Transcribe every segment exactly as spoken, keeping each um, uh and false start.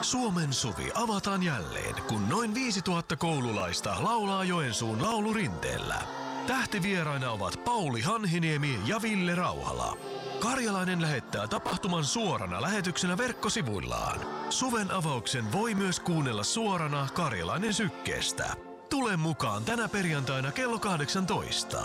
Suomen suvi avataan jälleen, kun noin viisituhatta koululaista laulaa Joensuun laulurinteellä. Tähtivieraina ovat Pauli Hanhiniemi ja Ville Rauhala. Karjalainen lähettää tapahtuman suorana lähetyksenä verkkosivuillaan. Suven avauksen voi myös kuunnella suorana Karjalainen Sykkeestä. Tule mukaan tänä perjantaina kello kahdeksantoista.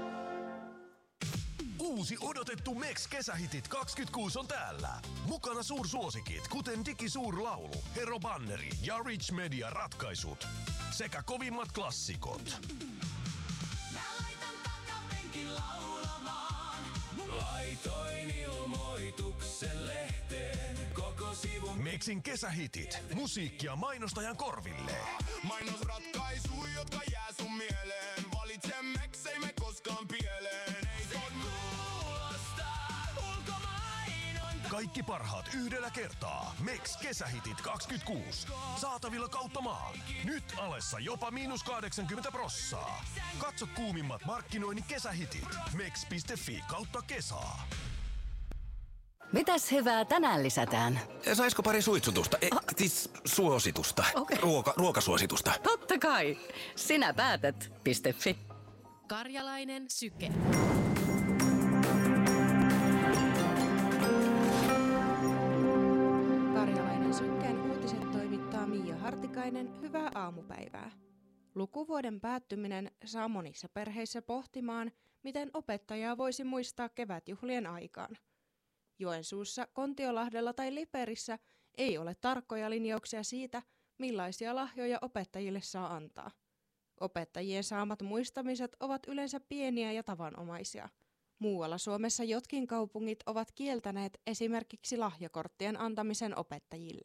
Uusi odotettu M E X-kesähitit kaksikymmentäkuusi on täällä. Mukana suursuosikit, kuten Digisuurlaulu, Hero Banneri ja Rich Media ratkaisut. Sekä kovimmat klassikot. Mä laitan takapenkin laulamaan. Laitoin ilmoituksen lehteen koko sivun. M E Xin kesähitit. Musiikkia mainostajan korville. Mainosratkaisu, jotka jää sun mieleen. Valitse M E X, ei me koskaan pieleen. Kaikki parhaat yhdellä kertaa. M E X kesähitit kaksikymmentäkuusi. Saatavilla kautta maan. Nyt alessa jopa miinus kahdeksankymmentä prossaa. Katso kuumimmat markkinoinnin kesähitit. M E X piste fi kautta kesaa. Mitäs hyvää tänään lisätään? Saisiko pari suitsutusta? E, Ah. siis suositusta. Okei. Ruoka, ruokasuositusta. Totta kai. Sinä päätät. .fi. Karjalainen Syke. Karjalainen Sykkeen uutiset toimittaa Miia Hartikainen. Hyvää aamupäivää. Lukuvuoden päättyminen saa monissa perheissä pohtimaan, miten opettajaa voisi muistaa kevätjuhlien aikaan. Joensuussa, Kontiolahdella tai Liperissä ei ole tarkkoja linjauksia siitä, millaisia lahjoja opettajille saa antaa. Opettajien saamat muistamiset ovat yleensä pieniä ja tavanomaisia. Muualla Suomessa jotkin kaupungit ovat kieltäneet esimerkiksi lahjakorttien antamisen opettajille.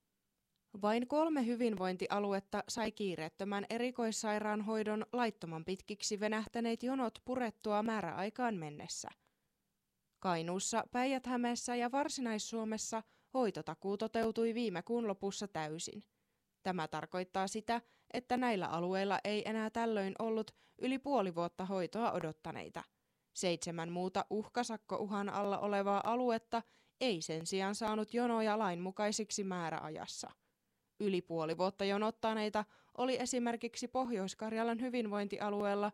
Vain kolme hyvinvointialuetta sai kiireettömän erikoissairaanhoidon laittoman pitkiksi venähtäneet jonot purettua määräaikaan mennessä. Kainuussa, Päijät-Hämeessä ja Varsinais-Suomessa hoitotakuu toteutui viime kuun lopussa täysin. Tämä tarkoittaa sitä, että näillä alueilla ei enää tällöin ollut yli puoli vuotta hoitoa odottaneita. Seitsemän muuta uhkasakkouhan alla olevaa aluetta ei sen sijaan saanut jonoja lainmukaisiksi määräajassa. Yli puoli vuotta jonottaneita oli esimerkiksi Pohjois-Karjalan hyvinvointialueella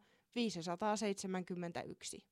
viisisataaseitsemänkymmentäyksi.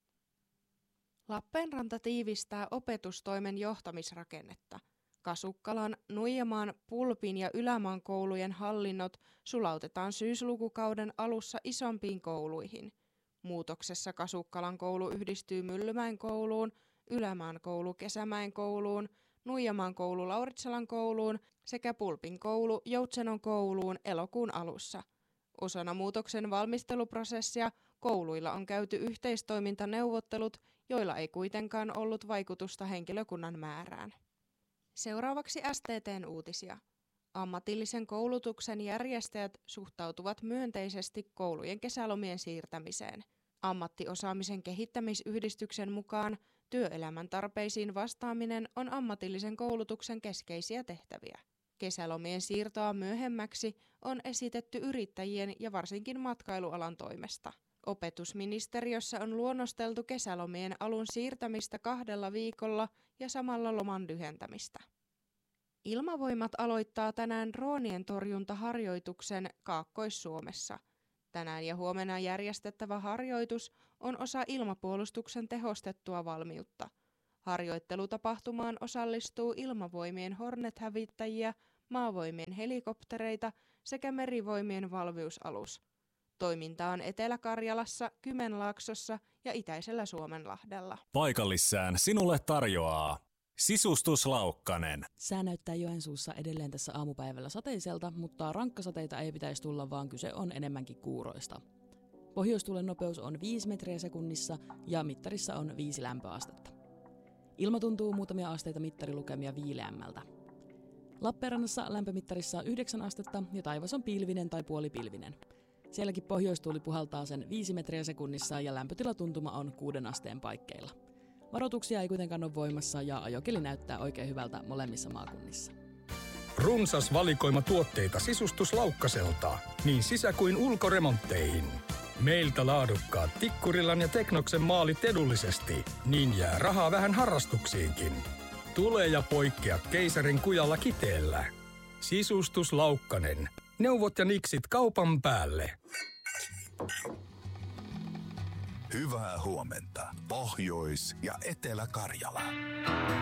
Lappeenranta tiivistää opetustoimen johtamisrakennetta. Kasukkalan, Nuijamaan, Pulpin ja Ylämaan koulujen hallinnot sulautetaan syyslukukauden alussa isompiin kouluihin. Muutoksessa Kasukkalan koulu yhdistyy Myllymäen kouluun, Ylämaan koulu Kesämäen kouluun, Nuijamaan koulu Lauritsalan kouluun sekä Pulpin koulu Joutsenon kouluun elokuun alussa. Osana muutoksen valmisteluprosessia kouluilla on käyty yhteistoimintaneuvottelut, joilla ei kuitenkaan ollut vaikutusta henkilökunnan määrään. Seuraavaksi S T T:n uutisia. Ammatillisen koulutuksen järjestäjät suhtautuvat myönteisesti koulujen kesälomien siirtämiseen. Ammattiosaamisen kehittämisyhdistyksen mukaan työelämän tarpeisiin vastaaminen on ammatillisen koulutuksen keskeisiä tehtäviä. Kesälomien siirtoa myöhemmäksi on esitetty yrittäjien ja varsinkin matkailualan toimesta. Opetusministeriössä on luonnosteltu kesälomien alun siirtämistä kahdella viikolla ja samalla loman lyhentämistä. Ilmavoimat aloittaa tänään droonien torjuntaharjoituksen Kaakkois-Suomessa. Tänään ja huomenna järjestettävä harjoitus on osa ilmapuolustuksen tehostettua valmiutta. Harjoittelutapahtumaan osallistuu ilmavoimien Hornet-hävittäjiä, maavoimien helikoptereita sekä merivoimien valmiusalus. Toiminta on Etelä-Karjalassa, Kymenlaaksossa ja itäisellä Suomenlahdella. Paikallissään sinulle tarjoaa Sisustus Laukkanen. Sää näyttää Joensuussa edelleen tässä aamupäivällä sateiselta, mutta rankkasateita ei pitäisi tulla, vaan kyse on enemmänkin kuuroista. Pohjoistuulen nopeus on viisi metriä sekunnissa ja mittarissa on viisi lämpöastetta. Ilma tuntuu muutamia asteita mittarilukemia viileämmältä. Lappeenrannassa lämpömittarissa on yhdeksän astetta ja taivas on pilvinen tai puolipilvinen. Sielläkin pohjoistuuli puhaltaa sen viisi metriä sekunnissa ja lämpötilatuntuma on kuuden asteen paikkeilla. Varoituksia ei kuitenkaan ole voimassa ja ajokeli näyttää oikein hyvältä molemmissa maakunnissa. Runsas valikoima tuotteita Sisustus Laukkaselta, niin sisä- kuin ulkoremontteihin. Meiltä laadukkaat Tikkurilan ja Teknoksen maalit edullisesti, niin jää rahaa vähän harrastuksiinkin. Tule ja poikkea keisarin kujalla Kiteellä. Sisustus Laukkanen. Neuvot ja niksit kaupan päälle. Hyvää huomenta, Pohjois- ja Etelä-Karjala.